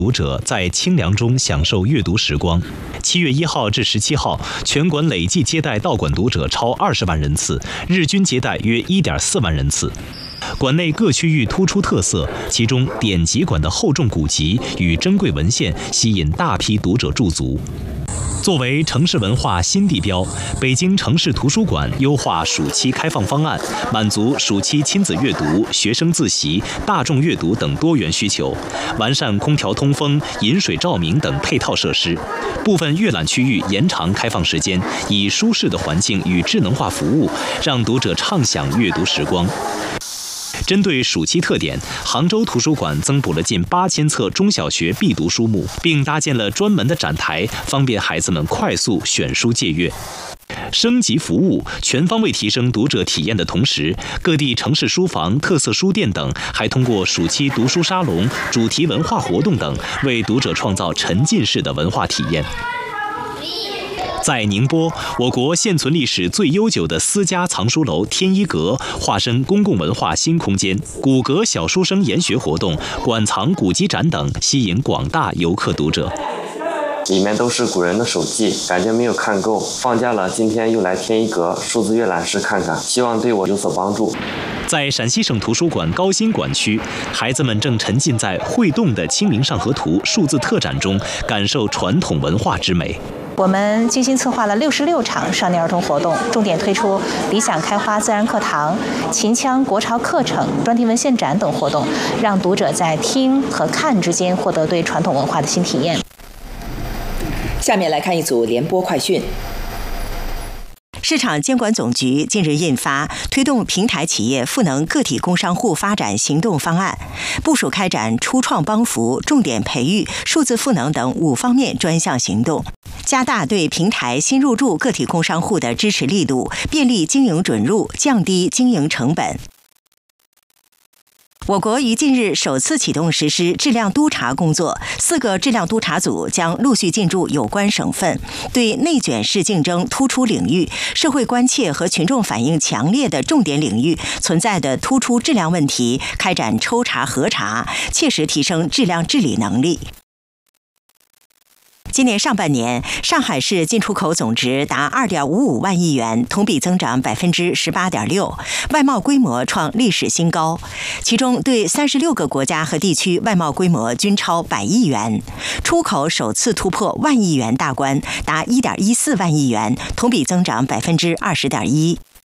读者在清凉中享受阅读时光。7月1号至17号，全馆累计接待到馆读者超20万人次，日均接待约1.4万人次。馆内各区域突出特色，其中典籍馆的厚重古籍与珍贵文献吸引大批读者驻足。作为城市文化新地标，北京城市图书馆优化暑期开放方案，满足暑期亲子阅读、学生自习、大众阅读等多元需求，完善空调通风、饮水照明等配套设施。部分阅览区域延长开放时间，以舒适的环境与智能化服务，让读者畅享阅读时光。针对暑期特点，杭州图书馆增补了近8000册中小学必读书目，并搭建了专门的展台，方便孩子们快速选书借阅。升级服务，全方位提升读者体验的同时，各地城市书房、特色书店等还通过暑期读书沙龙、主题文化活动等，为读者创造沉浸式的文化体验。在宁波，我国现存历史最悠久的私家藏书楼天一阁化身公共文化新空间，古阁小书生研学活动、馆藏古籍展等吸引广大游客读者。 里面都是古人的手记，感觉没有看够。放假了，今天又来天一阁数字阅览室看看，希望对我有所帮助。 在陕西省图书馆高新馆区，孩子们正沉浸在会动的《清明上河图》数字特展中，感受传统文化之美。 我们精心策划了66场少年儿童活动，重点推出理想开花自然课堂、秦腔国潮课程、专题文献展等活动，让读者在听和看之间获得对传统文化的新体验。 下面来看一组联播快讯。 市场监管总局近日印发《推动平台企业赋能个体工商户发展行动方案》，部署开展初创帮扶、重点培育、数字赋能等5方面专项行动，加大对平台新入驻个体工商户的支持力度，便利经营准入，降低经营成本。我国于近日首次启动实施质量督查工作，4个质量督查组将陆续进驻有关省份，对内卷式竞争突出领域、社会关切和群众反映强烈的重点领域存在的突出质量问题开展抽查核查，切实提升质量治理能力。今年上半年，上海市进出口总值达2.55万亿元，同比增长18.6%，外贸规模创历史新高。其中，对36个国家和地区外贸规模均超100亿元，出口首次突破1万亿元大关，达1.14万亿元，同比增长20.1%。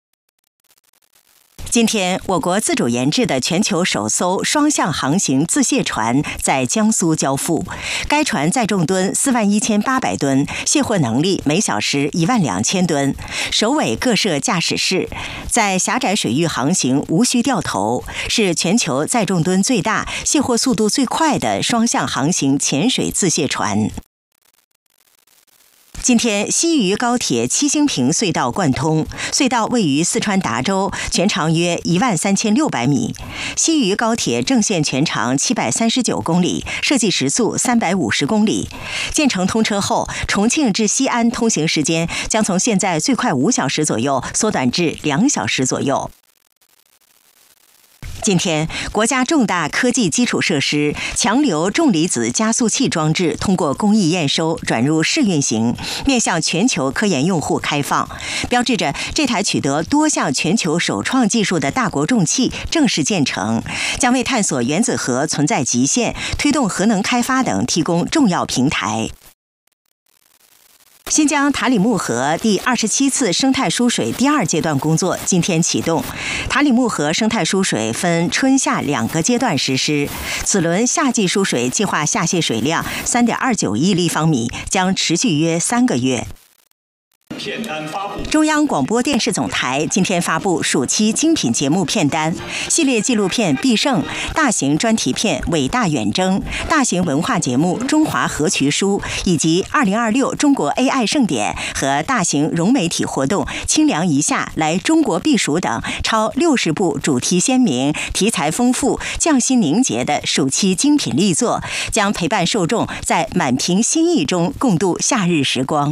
今天，我国自主研制的全球首艘双向航行自卸船在江苏交付。该船载重吨41800吨，卸货能力每小时12000吨，首尾各设驾驶室，在狭窄水域航行无需掉头，是全球载重吨最大、卸货速度最快的双向航行潜水自卸船。今天，西渝高铁七星坪隧道贯通，隧道位于四川达州，全长约13600米。西渝高铁正线全长739公里，设计时速350公里。建成通车后，重庆至西安通行时间将从现在最快5小时左右缩短至2小时左右。今天，国家重大科技基础设施强流重离子加速器装置通过工艺验收转入试运行，面向全球科研用户开放，标志着这台取得多项全球首创技术的大国重器正式建成，将为探索原子核存在极限、推动核能开发等提供重要平台。新疆塔里木河第27次生态疏水第2阶段工作今天启动。塔里木河生态疏水分春夏2个阶段实施，此轮夏季疏水计划下泄水量3.29亿立方米，将持续约3个月。中央广播电视总台今天发布暑期精品节目片单，系列纪录片《必胜》、大型专题片《伟大远征》、大型文化节目《中华河渠书》，以及2026中国 AI 盛典和大型融媒体活动“清凉一夏来中国避暑”等超60部主题鲜明、题材丰富、匠心凝结的暑期精品力作，将陪伴受众在满屏新意中共度夏日时光。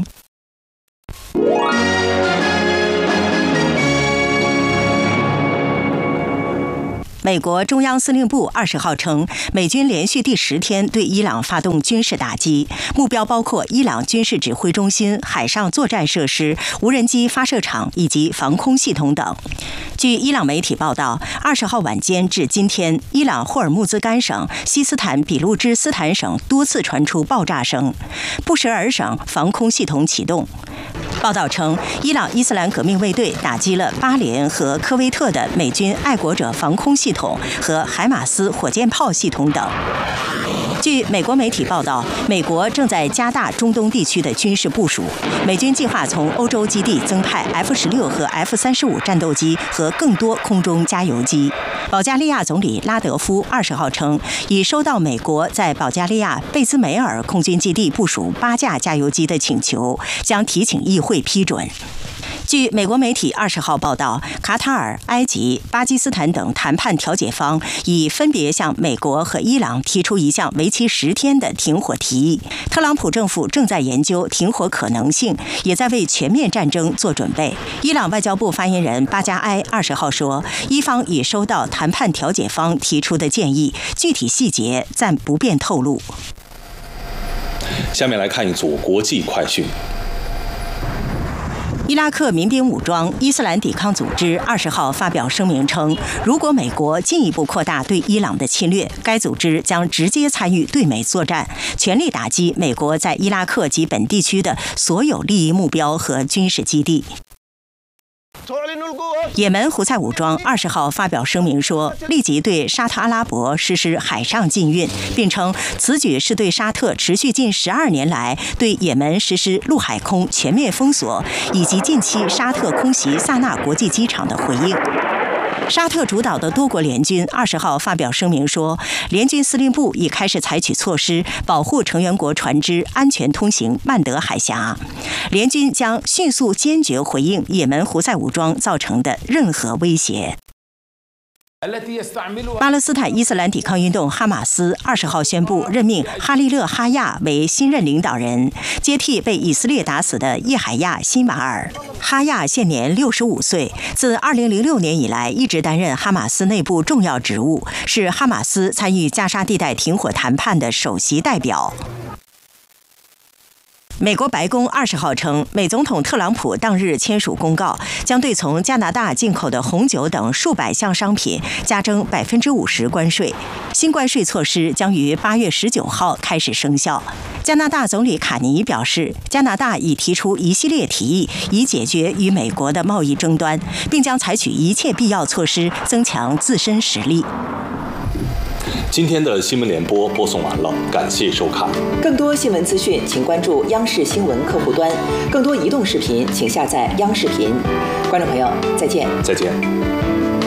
美国中央司令部20号称，美军连续第10天对伊朗发动军事打击，目标包括伊朗军事指挥中心、海上作战设施、无人机发射场以及防空系统等。据伊朗媒体报道，20号晚间至今天，伊朗霍尔木兹干省、西斯坦比路支斯坦省多次传出爆炸声，布什尔省防空系统启动。报道称，伊朗伊斯兰革命卫队打击了巴林和科威特的美军爱国者防空系统和海马斯火箭炮系统等。据美国媒体报道，美国正在加大中东地区的军事部署。美军计划从欧洲基地增派 F-16和 F-35战斗机和更多空中加油机。保加利亚总理拉德夫20号称，已收到美国在保加利亚贝兹梅尔空军基地部署8架加油机的请求，将提请议会批准。据美国媒体20号报道，卡塔尔、埃及、巴基斯坦等谈判调解方已分别向美国和伊朗提出一项为期10天的停火提议。特朗普政府正在研究停火可能性，也在为全面战争做准备。伊朗外交部发言人巴加埃20号说，伊方已收到谈判调解方提出的建议，具体细节暂不便透露。 下面来看一组国际快讯。 伊拉克民兵武装伊斯兰抵抗组织20号发表声明称，如果美国进一步扩大对伊朗的侵略，该组织将直接参与对美作战，全力打击美国在伊拉克及本地区的所有利益目标和军事基地。也门胡塞武装20号发表声明说，立即对沙特阿拉伯实施海上禁运，并称此举是对沙特持续近12年来对也门实施陆海空全面封锁，以及近期沙特空袭萨那国际机场的回应。沙特主导的多国联军20号发表声明说，联军司令部已开始采取措施保护成员国船只安全通行曼德海峡。联军将迅速坚决回应也门胡塞武装造成的任何威胁。巴勒斯坦伊斯兰抵抗运动哈马斯20号宣布任命哈利勒·哈亚为新任领导人，接替被以色列打死的叶海亚·辛瓦尔。哈亚现年65岁，自2006年以来一直担任哈马斯内部重要职务，是哈马斯参与加沙地带停火谈判的首席代表。美国白宫20号称，美总统特朗普当日签署公告，将对从加拿大进口的红酒等数百项商品加征50%关税。新关税措施将于8月19号开始生效。加拿大总理卡尼表示，加拿大已提出一系列提议，以解决与美国的贸易争端，并将采取一切必要措施，增强自身实力。 今天的新闻联播播送完了，感谢收看。 更多新闻资讯，请关注央视新闻客户端。更多移动视频，请下载央视频。观众朋友，再见。 再见。